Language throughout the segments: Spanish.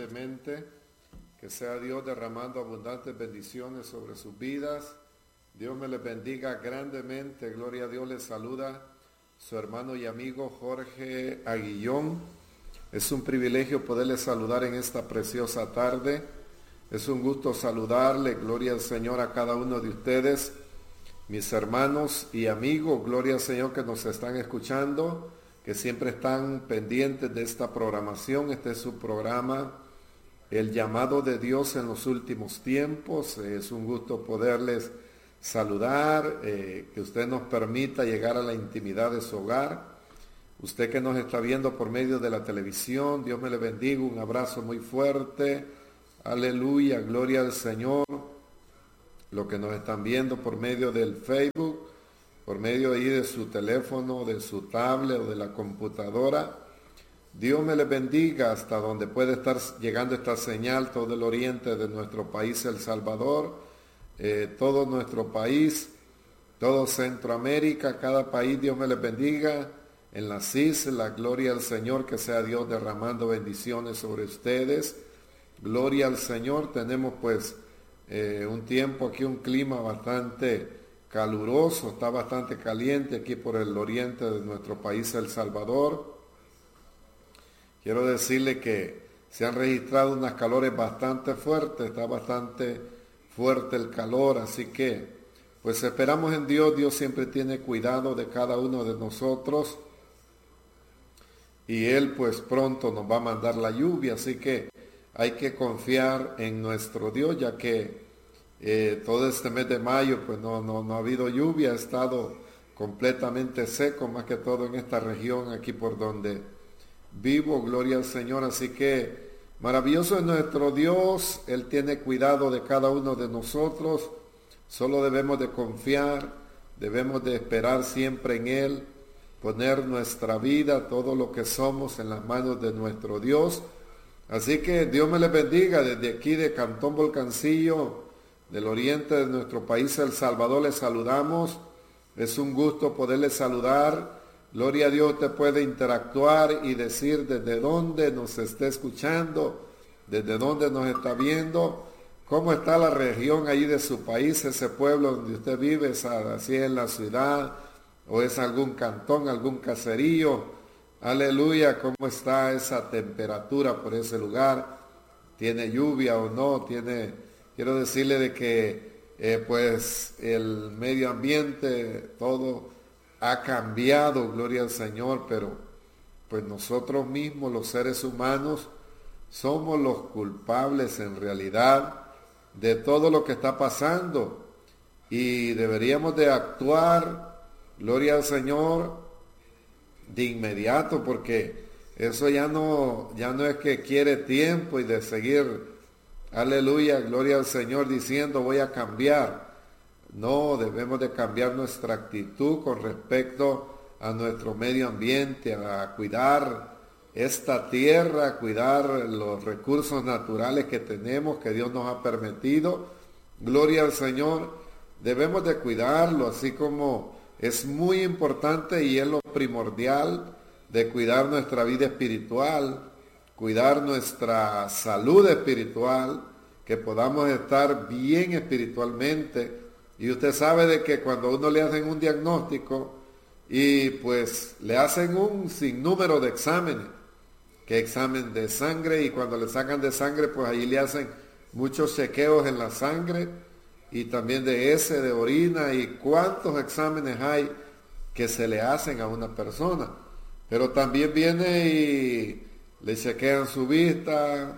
grandemente, que sea Dios derramando abundantes bendiciones sobre sus vidas. Dios me les bendiga grandemente. Gloria a Dios. Les saluda su hermano y amigo Jorge Aguillón. Es un privilegio poderles saludar en esta preciosa tarde. Es un gusto saludarle. Gloria al Señor a cada uno de ustedes, mis hermanos y amigos. Gloria al Señor que nos están escuchando, que siempre están pendientes de esta programación. Este es su programa, El Llamado de Dios en los Últimos Tiempos. Es un gusto poderles saludar, que usted nos permita llegar a la intimidad de su hogar. Usted que nos está viendo por medio de la televisión, Dios me le bendiga, un abrazo muy fuerte. Aleluya, gloria al Señor. Los que nos están viendo por medio del Facebook, por medio ahí de su teléfono, de su tablet o de la computadora, Dios me les bendiga hasta donde puede estar llegando esta señal, todo el oriente de nuestro país, El Salvador, todo nuestro país, todo Centroamérica, cada país, Dios me les bendiga. En las islas, gloria al Señor, que sea Dios derramando bendiciones sobre ustedes. Gloria al Señor. Tenemos pues un tiempo aquí, un clima bastante caluroso, está bastante caliente aquí por el oriente de nuestro país, El Salvador. Quiero decirle que se han registrado unas calores bastante fuertes, está bastante fuerte el calor, así que pues esperamos en Dios. Dios siempre tiene cuidado de cada uno de nosotros y Él pues pronto nos va a mandar la lluvia, así que hay que confiar en nuestro Dios, ya que todo este mes de mayo pues no ha habido lluvia, ha estado completamente seco, más que todo en esta región aquí por donde vivo. Gloria al Señor. Así que maravilloso es nuestro Dios, Él tiene cuidado de cada uno de nosotros. Solo debemos de confiar, debemos de esperar siempre en Él, poner nuestra vida, todo lo que somos en las manos de nuestro Dios. Así que Dios me les bendiga desde aquí de Cantón Volcancillo, del oriente de nuestro país, El Salvador. Les saludamos. Es un gusto poderles saludar. Gloria a Dios. Usted puede interactuar y decir desde dónde nos está escuchando, desde dónde nos está viendo, cómo está la región ahí de su país, ese pueblo donde usted vive, así en la ciudad, o es algún cantón, algún caserío. Aleluya, cómo está esa temperatura por ese lugar. ¿Tiene lluvia o no? Quiero decirle de que pues el medio ambiente, todo ha cambiado, gloria al Señor, pero pues nosotros mismos, los seres humanos, somos los culpables en realidad de todo lo que está pasando y deberíamos de actuar, gloria al Señor, de inmediato, porque eso ya no es que quiere tiempo y de seguir, aleluya, gloria al Señor, diciendo voy a cambiar. No, debemos de cambiar nuestra actitud con respecto a nuestro medio ambiente, a cuidar esta tierra, a cuidar los recursos naturales que tenemos, que Dios nos ha permitido. Gloria al Señor, debemos de cuidarlo, así como es muy importante y es lo primordial de cuidar nuestra vida espiritual, cuidar nuestra salud espiritual, que podamos estar bien espiritualmente. Y usted sabe de que cuando a uno le hacen un diagnóstico y pues le hacen un sinnúmero de exámenes, que examen de sangre, y cuando le sacan de sangre pues ahí le hacen muchos chequeos en la sangre y también de heces, de orina, y cuántos exámenes hay que se le hacen a una persona. Pero también viene y le chequean su vista,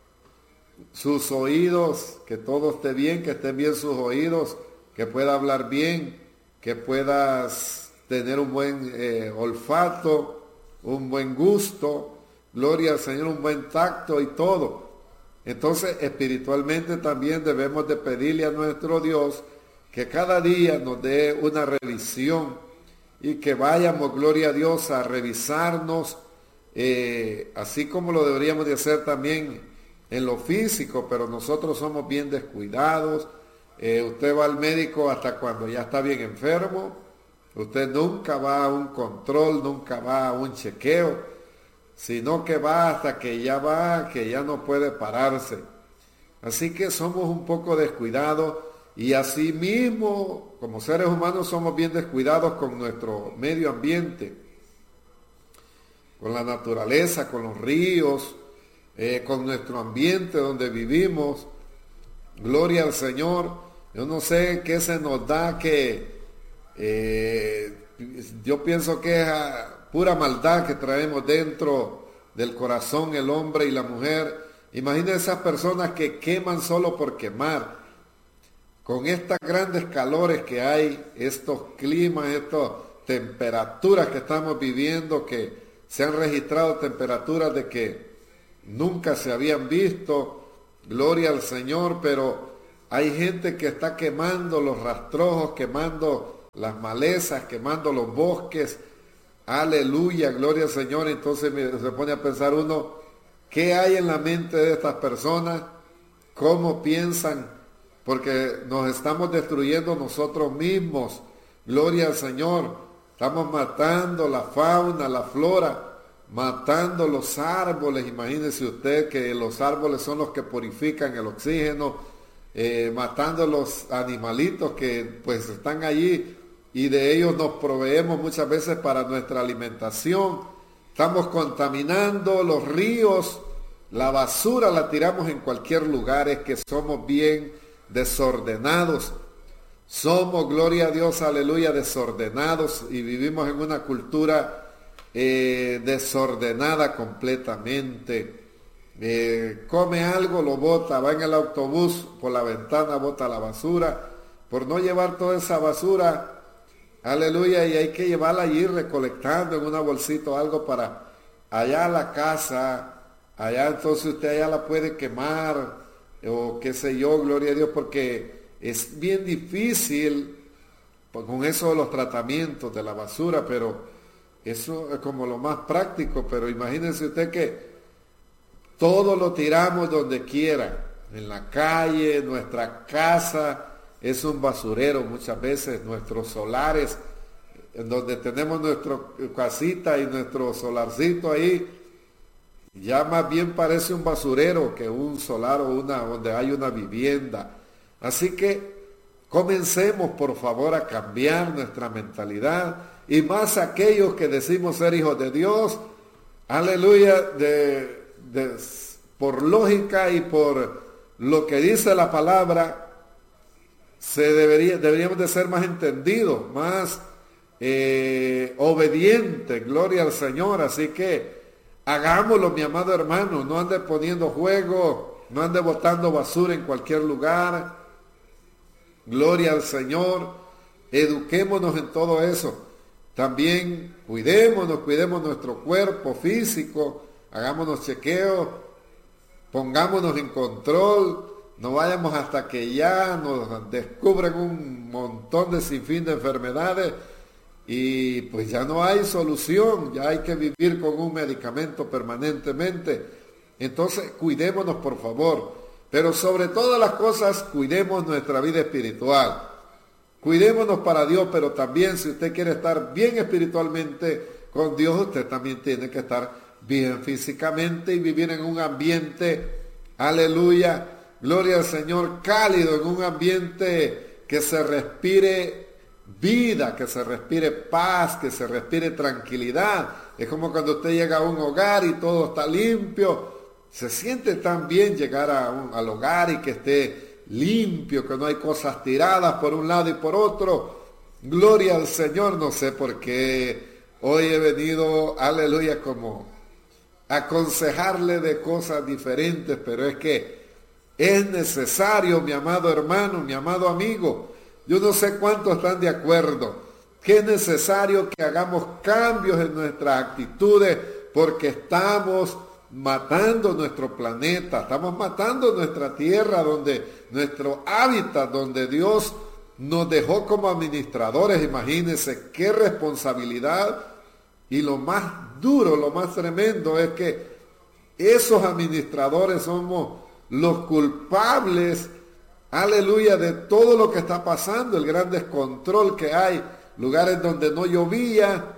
sus oídos, que todo esté bien, que estén bien sus oídos, que pueda hablar bien, que puedas tener un buen olfato, un buen gusto, gloria al Señor, un buen tacto y todo. Entonces espiritualmente también debemos de pedirle a nuestro Dios que cada día nos dé una revisión y que vayamos, gloria a Dios, a revisarnos, así como lo deberíamos de hacer también en lo físico, pero nosotros somos bien descuidados. Usted va al médico hasta cuando ya está bien enfermo. Usted nunca va a un control, nunca va a un chequeo. sino que va hasta que ya no puede pararse. Así que somos un poco descuidados y así mismo, como seres humanos, somos bien descuidados con nuestro medio ambiente, con la naturaleza, con los ríos, con nuestro ambiente donde vivimos. Gloria al Señor. Yo no sé qué se nos da que yo pienso que es pura maldad que traemos dentro del corazón el hombre y la mujer. Imaginen esas personas que queman solo por quemar. Con estas grandes calores que hay, estos climas, estas temperaturas que estamos viviendo, que se han registrado temperaturas de que nunca se habían visto, gloria al Señor, pero hay gente que está quemando los rastrojos, quemando las malezas, quemando los bosques, aleluya, gloria al Señor. Entonces se pone a pensar uno, ¿qué hay en la mente de estas personas? ¿Cómo piensan? Porque nos estamos destruyendo nosotros mismos, gloria al Señor. Estamos matando la fauna, la flora, matando los árboles. Imagínese usted que los árboles son los que purifican el oxígeno, matando los animalitos que pues están allí y de ellos nos proveemos muchas veces para nuestra alimentación. Estamos contaminando los ríos, la basura la tiramos en cualquier lugar. Es que somos bien desordenados. Somos, gloria a Dios, aleluya, desordenados y vivimos en una cultura desordenada completamente. Come algo, lo bota, va en el autobús, por la ventana bota la basura, por no llevar toda esa basura, aleluya, y hay que llevarla allí recolectando en una bolsita o algo para allá a la casa, allá entonces usted allá la puede quemar, o qué sé yo, gloria a Dios, porque es bien difícil con eso de los tratamientos de la basura, pero eso es como lo más práctico. Pero imagínense usted que todo lo tiramos donde quiera, en la calle, nuestra casa es un basurero muchas veces, nuestros solares, en donde tenemos nuestra casita y nuestro solarcito ahí, ya más bien parece un basurero que un solar o donde hay una vivienda. Así que comencemos por favor a cambiar nuestra mentalidad, y más aquellos que decimos ser hijos de Dios, aleluya, por lógica y por lo que dice la palabra, deberíamos de ser más entendidos, más obedientes, gloria al Señor. Así que hagámoslo, mi amado hermano, no ande poniendo juego, no ande botando basura en cualquier lugar, gloria al Señor, eduquémonos en todo eso. También cuidemos nuestro cuerpo físico, hagámonos chequeos, pongámonos en control, no vayamos hasta que ya nos descubren un montón de sinfín de enfermedades y pues ya no hay solución, ya hay que vivir con un medicamento permanentemente. Entonces cuidémonos por favor, pero sobre todas las cosas cuidemos nuestra vida espiritual. Cuidémonos para Dios, pero también si usted quiere estar bien espiritualmente con Dios, usted también tiene que estar bien físicamente y vivir en un ambiente, aleluya, gloria al Señor, cálido, en un ambiente que se respire vida, que se respire paz, que se respire tranquilidad. Es como cuando usted llega a un hogar y todo está limpio. Se siente tan bien llegar al hogar y que esté limpio, que no hay cosas tiradas por un lado y por otro. Gloria al Señor. No sé por qué hoy he venido, aleluya, como aconsejarle de cosas diferentes, pero es que es necesario, mi amado hermano, mi amado amigo. Yo no sé cuántos están de acuerdo que es necesario que hagamos cambios en nuestras actitudes, porque estamos matando nuestro planeta, estamos matando nuestra tierra, donde nuestro hábitat, donde Dios nos dejó como administradores. Imagínense qué responsabilidad, y lo más duro, lo más tremendo es que esos administradores somos los culpables, aleluya, de todo lo que está pasando, el gran descontrol que hay, lugares donde no llovía,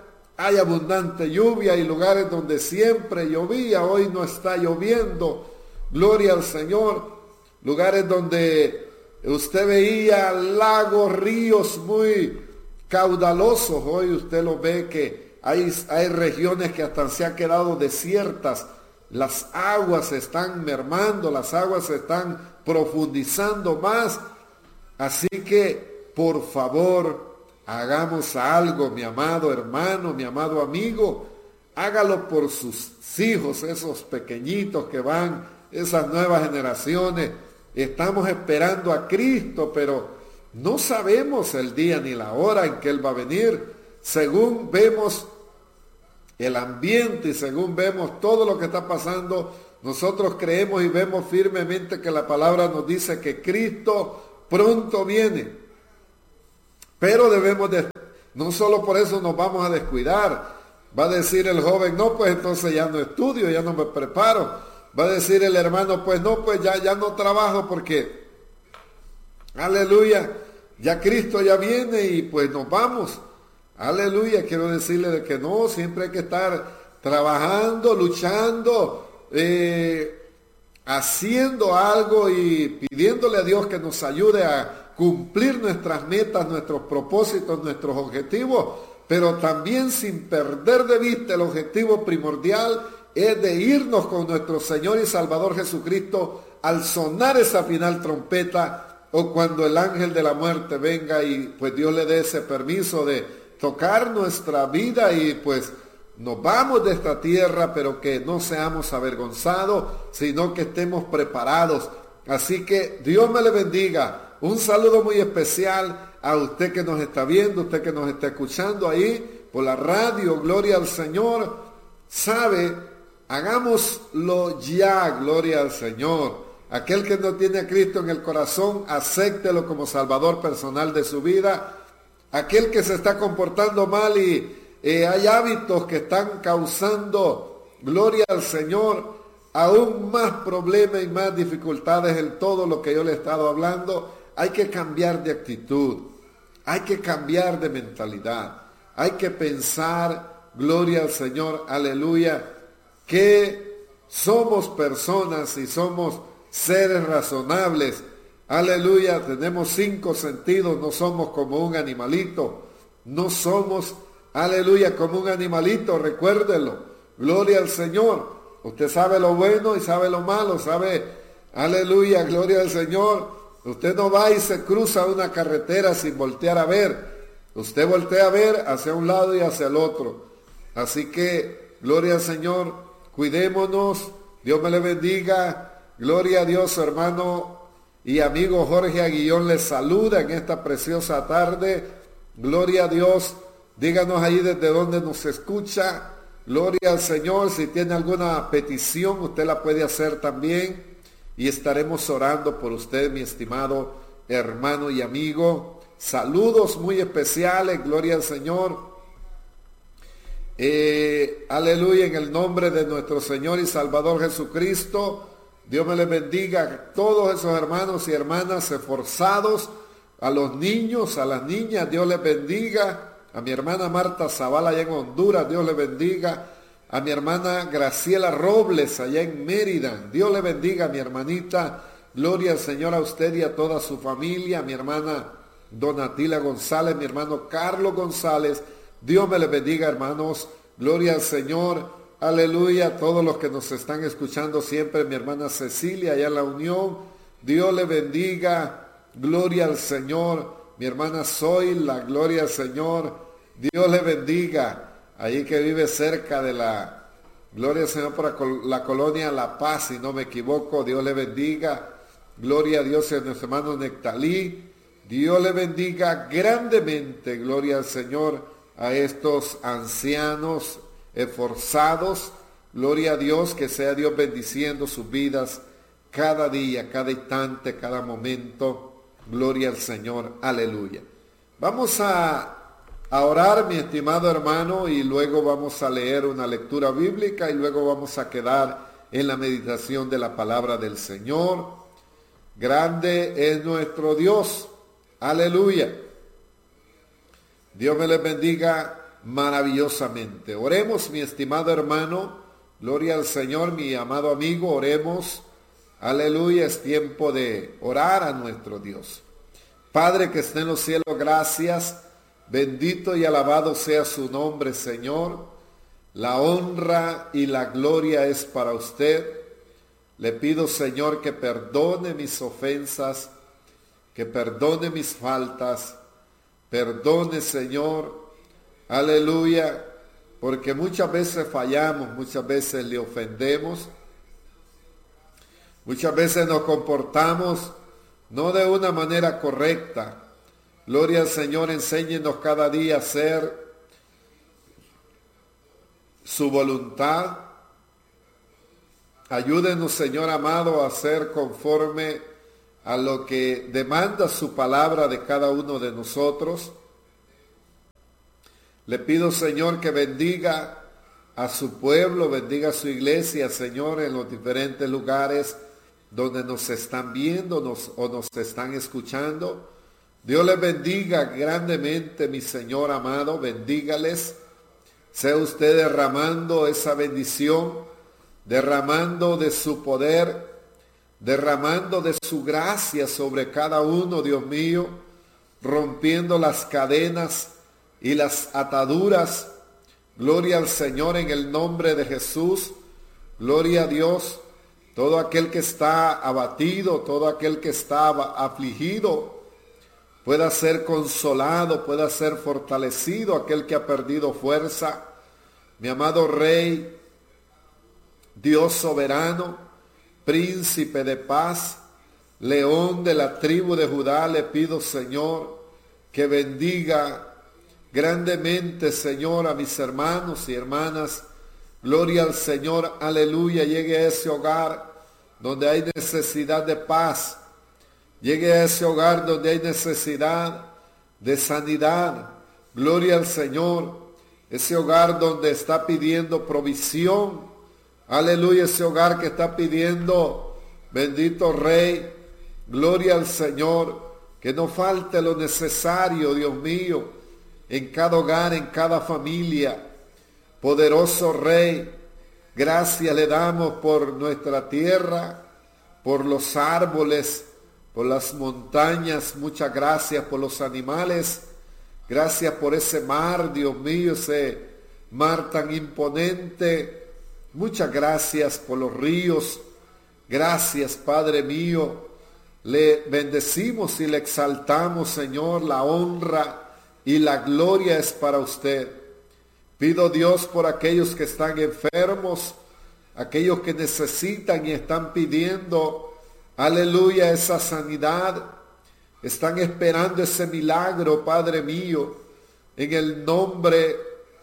hay abundante lluvia y lugares donde siempre llovía, hoy no está lloviendo. Gloria al Señor. Lugares donde usted veía lagos, ríos muy caudalosos, hoy usted lo ve que hay regiones que hasta se han quedado desiertas. Las aguas se están mermando, las aguas se están profundizando más. Así que, por favor, hagamos algo, mi amado hermano, mi amado amigo. Hágalo por sus hijos, esos pequeñitos que van, esas nuevas generaciones. Estamos esperando a Cristo, pero no sabemos el día ni la hora en que Él va a venir. Según vemos el ambiente y según vemos todo lo que está pasando, nosotros creemos y vemos firmemente que la palabra nos dice que Cristo pronto viene. Pero no solo por eso nos vamos a descuidar. Va a decir el joven, no, pues entonces ya no estudio, ya no me preparo. Va a decir el hermano, pues no, pues ya no trabajo porque, aleluya, ya Cristo ya viene y pues nos vamos. Aleluya, quiero decirle de que no, siempre hay que estar trabajando, luchando, haciendo algo y pidiéndole a Dios que nos ayude a cumplir nuestras metas, nuestros propósitos, nuestros objetivos, pero también sin perder de vista el objetivo primordial es de irnos con nuestro Señor y Salvador Jesucristo al sonar esa final trompeta o cuando el ángel de la muerte venga y pues Dios le dé ese permiso de tocar nuestra vida y pues nos vamos de esta tierra, pero que no seamos avergonzados, sino que estemos preparados. Así que Dios me le bendiga. Un saludo muy especial a usted que nos está viendo, usted que nos está escuchando ahí por la radio. Gloria al Señor. Sabe, hagámoslo ya, gloria al Señor. Aquel que no tiene a Cristo en el corazón, acéptelo como Salvador personal de su vida. Aquel que se está comportando mal y hay hábitos que están causando, gloria al Señor, aún más problemas y más dificultades en todo lo que yo le he estado hablando. Hay que cambiar de actitud, hay que cambiar de mentalidad, hay que pensar, gloria al Señor, aleluya, que somos personas y somos seres razonables. Aleluya, tenemos 5 sentidos, no somos como un animalito, no somos, aleluya, como un animalito, recuérdelo, gloria al Señor. Usted sabe lo bueno y sabe lo malo, sabe, aleluya, gloria al Señor. Usted no va y se cruza una carretera sin voltear a ver, usted voltea a ver hacia un lado y hacia el otro. Así que, gloria al Señor, cuidémonos, Dios me le bendiga, gloria a Dios, hermano y amigo Jorge Aguillón les saluda en esta preciosa tarde. Gloria a Dios. Díganos ahí desde donde nos escucha. Gloria al Señor. Si tiene alguna petición, usted la puede hacer también. Y estaremos orando por usted, mi estimado hermano y amigo. Saludos muy especiales. Gloria al Señor. Aleluya, en el nombre de nuestro Señor y Salvador Jesucristo. Dios me les bendiga a todos esos hermanos y hermanas esforzados, a los niños, a las niñas, Dios les bendiga, a mi hermana Marta Zavala allá en Honduras, Dios les bendiga, a mi hermana Graciela Robles allá en Mérida, Dios les bendiga, a mi hermanita, gloria al Señor, a usted y a toda su familia, a mi hermana Donatila González, mi hermano Carlos González, Dios me les bendiga, hermanos, gloria al Señor. Aleluya, todos los que nos están escuchando siempre, mi hermana Cecilia allá en la Unión, Dios le bendiga, gloria al Señor, mi hermana Zoila, gloria al Señor, Dios le bendiga, ahí que vive cerca de la, gloria al Señor, para la colonia La Paz, si no me equivoco, Dios le bendiga, gloria a Dios y a nuestro hermano Nectalí, Dios le bendiga grandemente, gloria al Señor, a estos ancianos esforzados, gloria a Dios, que sea Dios bendiciendo sus vidas cada día, cada instante, cada momento, gloria al Señor, aleluya. Vamos a orar, mi estimado hermano, y luego vamos a leer una lectura bíblica y luego vamos a quedar en la meditación de la palabra del Señor. Grande es nuestro Dios, aleluya. Dios me les bendiga maravillosamente. Oremos, mi estimado hermano, gloria al Señor, mi amado amigo, oremos. Aleluya, es tiempo de orar a nuestro Dios. Padre que está en los cielos, gracias, bendito y alabado sea su nombre, Señor. La honra y la gloria es para usted. Le pido, Señor, que perdone mis ofensas, que perdone mis faltas, perdone, Señor, aleluya, porque muchas veces fallamos, muchas veces le ofendemos, muchas veces nos comportamos no de una manera correcta. Gloria al Señor, enséñenos cada día a hacer su voluntad. Ayúdenos, Señor amado, a hacer conforme a lo que demanda su palabra de cada uno de nosotros. Le pido, Señor, que bendiga a su pueblo, bendiga a su iglesia, Señor, en los diferentes lugares donde nos están viendo o nos están escuchando. Dios les bendiga grandemente, mi Señor amado, bendígales. Sea usted derramando esa bendición, derramando de su poder, derramando de su gracia sobre cada uno, Dios mío, rompiendo las cadenas y las ataduras. Gloria al Señor en el nombre de Jesús. Gloria a Dios. Todo aquel que está abatido, todo aquel que está afligido, pueda ser consolado, pueda ser fortalecido, aquel que ha perdido fuerza. Mi amado Rey, Dios soberano, príncipe de paz, león de la tribu de Judá, le pido, Señor, que bendiga grandemente, Señor, a mis hermanos y hermanas. Gloria al Señor, aleluya. Llegue a ese hogar donde hay necesidad de paz. Llegue a ese hogar donde hay necesidad de sanidad. Gloria al Señor. Ese hogar donde está pidiendo provisión. Aleluya, ese hogar que está pidiendo, bendito Rey, gloria al Señor, que no falte lo necesario, Dios mío, en cada hogar, en cada familia. Poderoso Rey, gracias le damos por nuestra tierra, por los árboles, por las montañas, muchas gracias por los animales, gracias por ese mar, Dios mío, ese mar tan imponente. Muchas gracias por los ríos. Gracias, Padre mío. Le bendecimos y le exaltamos, Señor. La honra y la gloria es para usted. Pido, Dios, por aquellos que están enfermos, aquellos que necesitan y están pidiendo, aleluya, esa sanidad. Están esperando ese milagro, Padre mío. En el nombre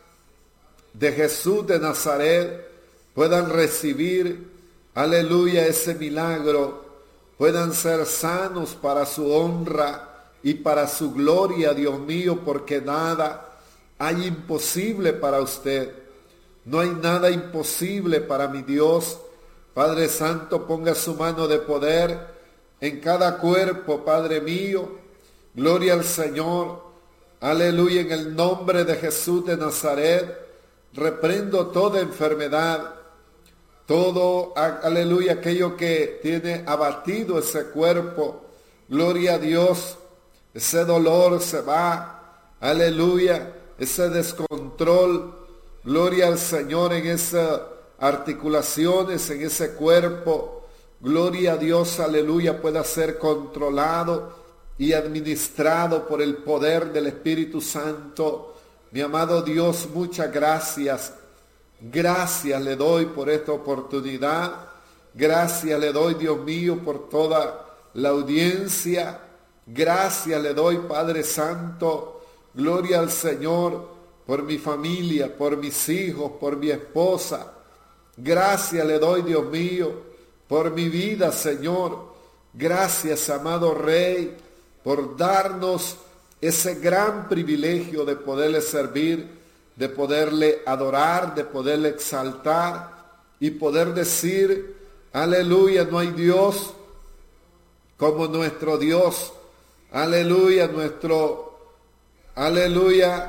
de Jesús de Nazaret, puedan recibir, aleluya, ese milagro, puedan ser sanos para su honra y para su gloria, Dios mío, porque nada hay imposible para usted. No hay nada imposible para mi Dios. Padre Santo, ponga su mano de poder en cada cuerpo, Padre mío. Gloria al Señor. Aleluya, en el nombre de Jesús de Nazaret, reprendo toda enfermedad. Todo, aleluya, aquello que tiene abatido ese cuerpo, gloria a Dios, ese dolor se va, aleluya, ese descontrol, gloria al Señor en esas articulaciones, en ese cuerpo, gloria a Dios, aleluya, pueda ser controlado y administrado por el poder del Espíritu Santo. Mi amado Dios, muchas gracias. Gracias le doy por esta oportunidad. Gracias le doy, Dios mío, por toda la audiencia. Gracias le doy, Padre Santo. Gloria al Señor por mi familia, por mis hijos, por mi esposa. Gracias le doy, Dios mío, por mi vida, Señor. Gracias, amado Rey, por darnos ese gran privilegio de poderle servir, de poderle adorar, de poderle exaltar y poder decir, aleluya, no hay Dios como nuestro Dios. Aleluya, nuestro, aleluya,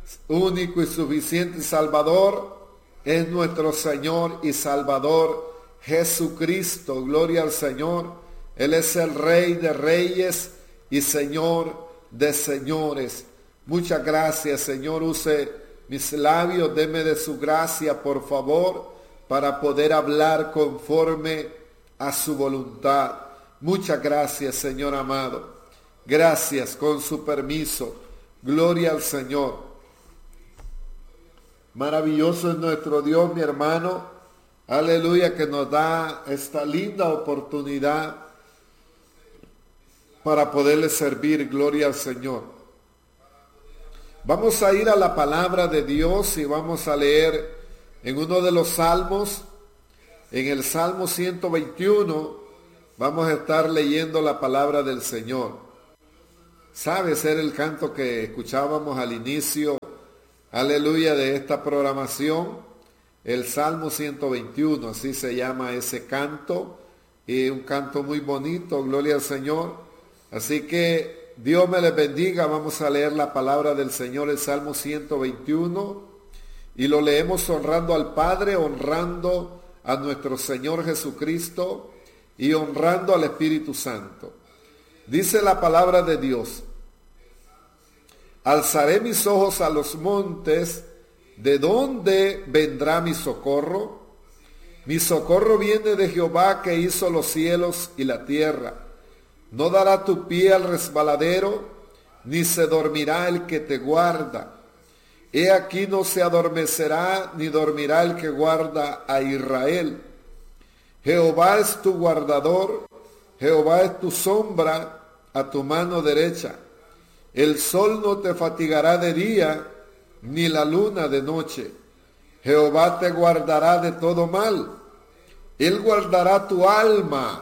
único y suficiente Salvador es nuestro Señor y Salvador Jesucristo. Gloria al Señor. Él es el Rey de Reyes y Señor de señores. Muchas gracias, Señor. Use mis labios, deme de su gracia, por favor, para poder hablar conforme a su voluntad. Muchas gracias, Señor amado. Gracias, con su permiso. Gloria al Señor. Maravilloso es nuestro Dios, mi hermano. Aleluya, que nos da esta linda oportunidad para poderle servir. Gloria al Señor. Vamos a ir a la palabra de Dios y vamos a leer en uno de los salmos, en el Salmo 121, vamos a estar leyendo la palabra del Señor. ¿Sabes? Era el canto que escuchábamos al inicio, aleluya, de esta programación, el Salmo 121, así se llama ese canto, y un canto muy bonito, gloria al Señor. Así que Dios me les bendiga. Vamos a leer la palabra del Señor, el Salmo 121, y lo leemos honrando al Padre, honrando a nuestro Señor Jesucristo y honrando al Espíritu Santo. Dice la palabra de Dios: alzaré mis ojos a los montes, ¿de dónde vendrá mi socorro? Mi socorro viene de Jehová, que hizo los cielos y la tierra. No dará tu pie al resbaladero, ni se dormirá el que te guarda. He aquí no se adormecerá, ni dormirá el que guarda a Israel. Jehová es tu guardador, Jehová es tu sombra a tu mano derecha. El sol no te fatigará de día, ni la luna de noche. Jehová te guardará de todo mal. Él guardará tu alma.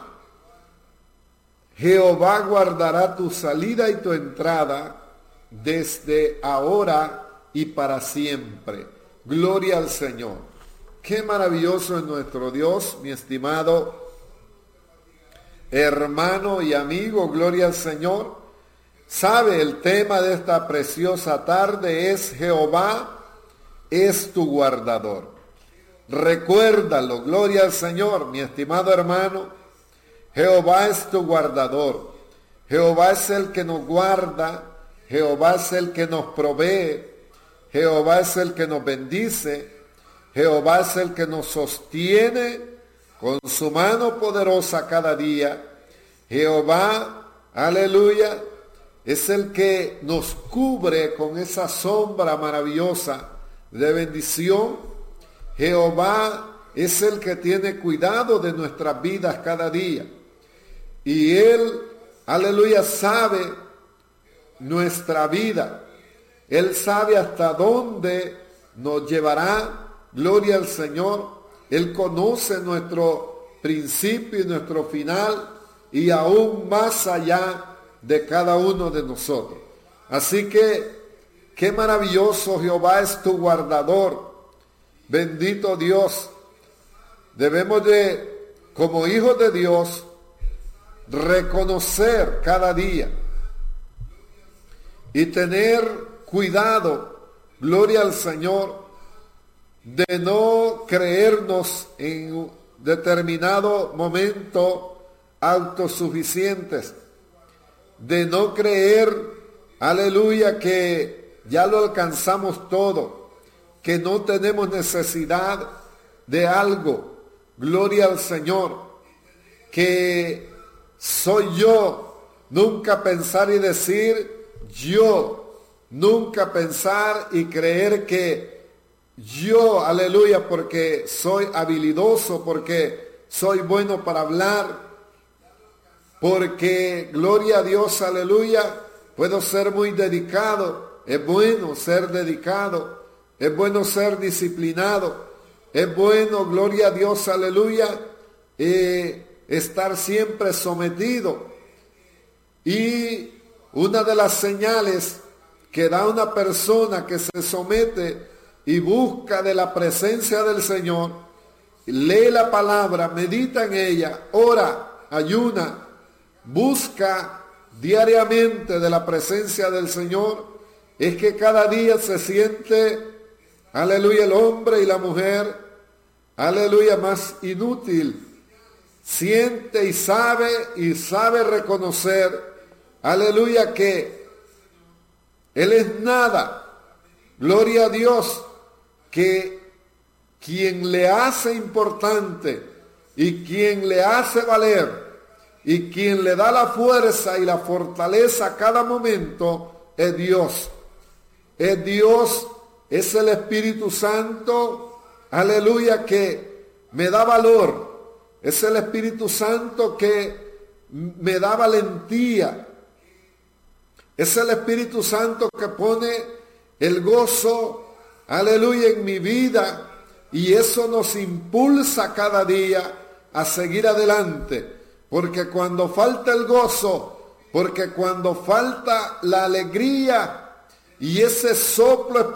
Jehová guardará tu salida y tu entrada desde ahora y para siempre. Gloria al Señor. Qué maravilloso es nuestro Dios, mi estimado hermano y amigo. Gloria al Señor. Sabe, el tema de esta preciosa tarde es: Jehová es tu guardador. Recuérdalo, gloria al Señor, mi estimado hermano. Jehová es tu guardador. Jehová es el que nos guarda. Jehová es el que nos provee. Jehová es el que nos bendice. Jehová es el que nos sostiene con su mano poderosa cada día. Jehová, aleluya, es el que nos cubre con esa sombra maravillosa de bendición. Jehová es el que tiene cuidado de nuestras vidas cada día. Y Él, aleluya, sabe nuestra vida. Él sabe hasta dónde nos llevará. Gloria al Señor. Él conoce nuestro principio y nuestro final, y aún más allá de cada uno de nosotros. Así que, qué maravilloso. Jehová es tu guardador. Bendito Dios. Debemos de, como hijos de Dios, reconocer cada día y tener cuidado, gloria al Señor, de no creernos en un determinado momento autosuficientes, de no creer, aleluya, que ya lo alcanzamos todo, que no tenemos necesidad de algo. Gloria al Señor, que soy yo. Nunca pensar y decir yo. Nunca pensar y creer que yo, aleluya, porque soy habilidoso, porque soy bueno para hablar, porque, gloria a Dios, aleluya, puedo ser muy dedicado. Es bueno ser dedicado, es bueno ser disciplinado, es bueno, gloria a Dios, aleluya, estar siempre sometido. Y una de las señales que da una persona que se somete y busca de la presencia del Señor, lee la palabra, medita en ella, ora, ayuna, busca diariamente de la presencia del Señor, es que cada día se siente, aleluya, el hombre y la mujer, aleluya, más inútil. Siente y sabe reconocer, aleluya, que Él es nada. Gloria a Dios, que quien le hace importante y quien le hace valer y quien le da la fuerza y la fortaleza a cada momento es Dios. Es Dios, es el Espíritu Santo, aleluya, que me da valor. Es el Espíritu Santo que me da valentía. Es el Espíritu Santo que pone el gozo, aleluya, en mi vida. Y eso nos impulsa cada día a seguir adelante. Porque cuando falta el gozo, porque cuando falta la alegría y ese soplo